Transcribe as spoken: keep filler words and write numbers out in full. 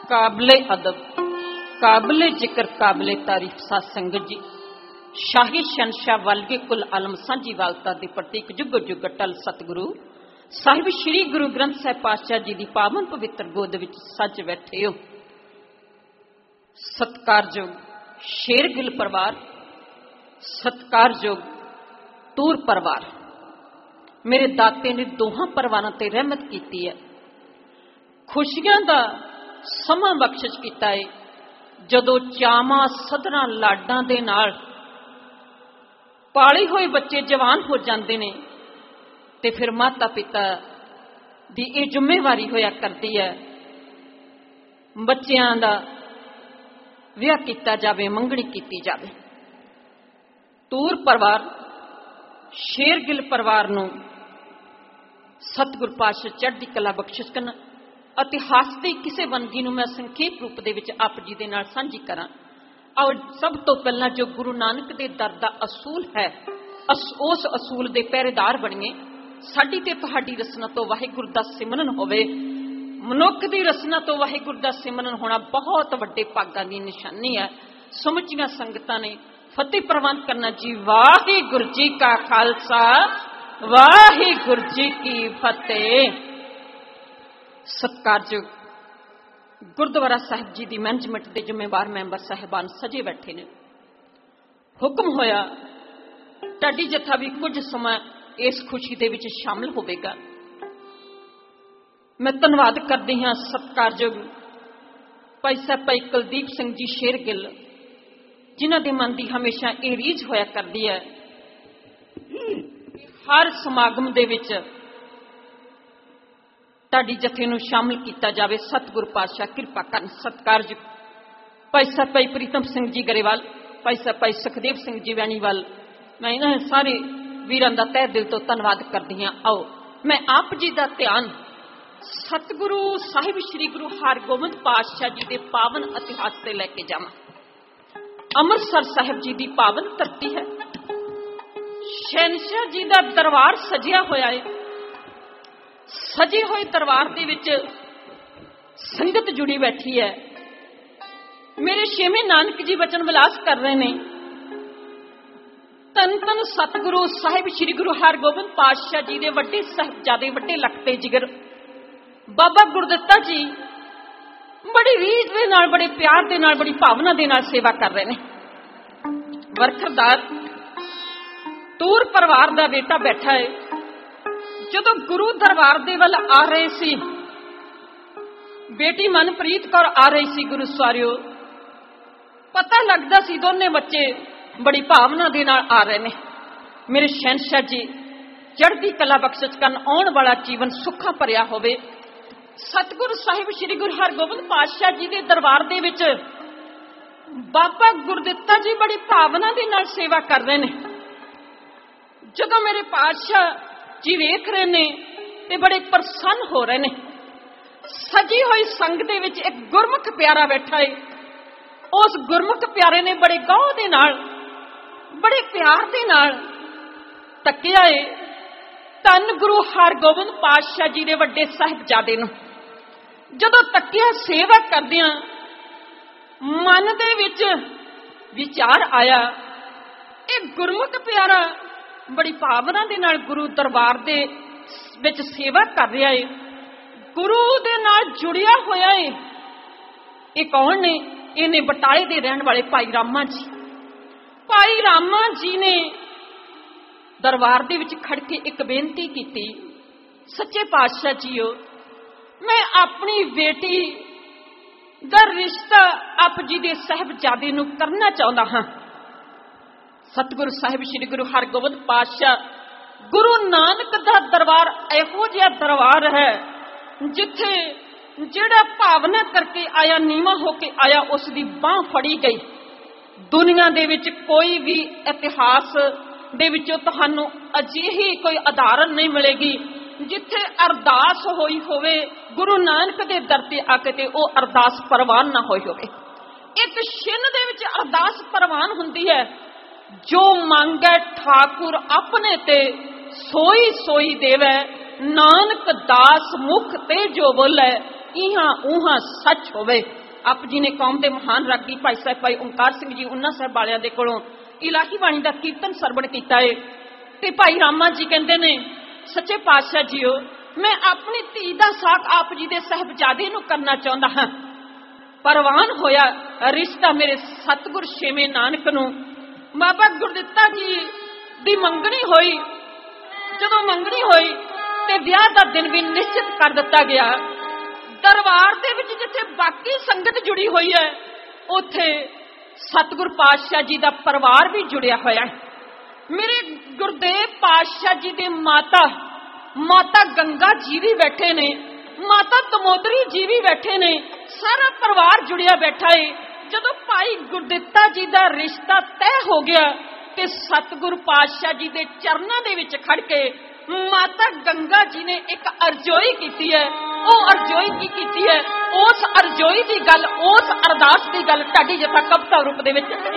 काबिले अदब, काबिले जिक्र, काबिले तारीफ साध संगत जी, शाही शहनशाह वालगे कुल आलम सांझी वालता के प्रतीक जुग जुग टल सतगुरु साहिब श्री गुरु ग्रंथ साहिब पातशाह जी की पावन पवित्र गोद विच सज बैठे हो। सत्कारयोग शेरगिल परिवार, सत्कारयोग तूर परिवार, मेरे दाते ने दोहां परिवारों ते रहमत की है। खुशियां दा समा बख्शिश किया है। जदों चावां सदरां लाडां दे नाल पाले हुए बच्चे जवान हो जाते ने ते फिर माता पिता दी ये जिम्मेवारी होया करती है बच्चों का विआह किया जाए, मंगनी की जाए। तूर परिवार शेरगिल परिवार नूं सतगुर पातशाह चढ़दी कला बख्शिश करना। इतिहास की किसी वनगी नूं मैं संखेप रूप दे विच आप जी दे नाल सांझी करां। और सब तो पहला जो गुरु नानक दे दर दा असूल है, अस उस असूल दे पहरेदार बणीए। साडी ते तुहाडी रसना तो वाहिगुरू दा सिमरन होवे। मनुख दी रसना तो वाहिगुरू दा सिमरन होना बहुत वड्डे भागां दी निशानी है। समुचियां संगतां ने फतेह प्रवान करना जी। वाहिगुरू जी का खालसा, वाहिगुरू जी की फतेह। सत्कारयोग गुरुद्वारा साहिब जी की मैनेजमेंट के जिम्मेवार मैंबर साहिबान सजे बैठे ने। हुक्म होया ढाडी जत्था भी कुछ समय इस खुशी दे विच शामिल होवेगा। मैं धन्नवाद करदी हां सत्कारयोग भाई साहब भाई कुलदीप सिंह जी शेरगिल, जिन्हां दे मन की हमेशा ये रीझ होया करदी है हर समागम दे विच ताड़ी जथे नूं शामिल किया जाए। सतगुरु पातशाह कृपा करन। सत्कारयोग भाई साहब भाई प्रीतम सिंह जी गरेवाल, भाई साहब भाई सुखदेव सिंह जी वैनीवाल, मैं इन्हां सारे वीरां दा तहे दिल तो धन्नवाद करदी हां। आओ मैं आप जी का ध्यान सतगुरु साहिब श्री गुरु हरगोबिंद पातशाह जी के पावन इतिहास से लैके जावां। अमृतसर साहिब जी की पावन धरती है। शहनशाह जी का दरबार सजिया होया है। सजे हुए दरबार दे विच संगत जुड़ी बैठी है। मेरे छेवें नानक जी वचन विलास कर रहे ने। तन तन सतगुरु साहिब श्री गुरु हरगोबिंद पातशाह जी के वड्डे साहिबजादे, वड्डे लखते जिगर बाबा गुरदित्ता जी बड़ी रीझ दे नाल, बड़े प्यार दे नाल, बड़ी भावना दे नाल सेवा कर रहे हैं। वरखरदार तूर परिवार का बेटा बैठा है। जदों गुरु दरबार दे वल आ रहे सी, बेटी मनप्रीत कौर आ रही सी गुरु सवारियो, पता लगदा सी दोने बच्चे बड़ी भावना दे नाल आ रहे ने। मेरे शहनशाह जी चढ़दी कला बख्शिश करन, आउण वाला जीवन सुखा भरिया होवे। सतगुरु साहिब श्री गुरु हरगोबिंद पातशाह जी के दरबार दे विच बाबा गुरदित्ता जी बड़ी भावना दे नाल सेवा कर रहे ने। जदों मेरे पातशाह जी वेख रहे ने ते बड़े प्रसन्न हो रहे ने। सजी हुई संग दे विच एक गुरमुख प्यारा बैठा है। उस गुरमुख प्यारे ने बड़े गौह दे नाल, बड़े प्यार दे नाल तकिया है धन गुरु हरगोबिंद पातशाह जी दे वड्डे साहिबजादे नूं। जदों तकिया सेवा करदियां मन दे विच विचार आया, एक गुरमुख प्यारा बड़ी भावना दे नाल गुरु दरबार दे विच सेवा कर रहा है, गुरु दे नाल जुड़िया होया है। ये कौन ने? इन्हें बटाले दे रहन वाले भाई रामा जी। भाई रामा जी ने दरबार दे विच खड़ के एक बेनती की, सच्चे पातशाह जीओ, मैं अपनी बेटी दा रिश्ता आप जी दे साहिबजादे नूं करना चाहुंदा हां। सतगुरु साहिब श्री गुरु हरगोबिंद पातशाह गुरु नानक दा दरबार इहो जिहा दरबार है जिथे जिहड़ा भावना करके आया, नीवा होके आया, उसकी बांह फड़ी गई। दुनिया दे विच कोई भी इतिहास दे विचों तुहानूं अजिही कोई उदाहरण नहीं मिलेगी जिथे अरदास होई होवे गुरु नानक दे दर ते आके ते ओ अरदास परवान ना होई होवे। एक छिन दे विच अरदास परवान हुंदी है। जो मांगे ठाकुर अपने ते सोई सोई देवे, नानक दास मुख ते जो बोले इहां उहां सच होवे। आप जी ने कौम के महान रागी भाई साहब भाई ओंकार सिंह जी उन्ना साहब वालियां दे कोलों इलाही बाणी का कीर्तन सरवण किया है। ते भाई रामा जी कहते ने सच्चे पातशाह जीओ मैं अपनी धी का साक आप जी के साहबजादे नूं करना चाहता हाँ। परवान होया रिश्ता मेरे सतगुर छेवें नानक नूं। बाबा गुरदित्ता जी दी मंगनी होई, जदों मंगनी होई ते विआह दा दिन भी निश्चित कर दिता गया। दरबार दे विच जिथे बाकी संगत जुड़ी हुई है उथे सतगुर पातशाह जी का परिवार भी जुड़िया होया है। मेरे गुरदेव पातशाह जी दे माता माता गंगा जी भी बैठे ने, माता तमोदरी जी भी बैठे ने, सारा परिवार जुड़िया बैठा है। जदों भाई गुरदित्ता जी का रिश्ता तय हो गया ते सतगुर पातशाह जी के चरणों दे विच खड़ के माता गंगा जी ने एक अरजोई की है। वो अरजोई की कीती है, उस अरजोई की गल, उस अरदास की गल तुहाडी जथा कविता रूप दे विच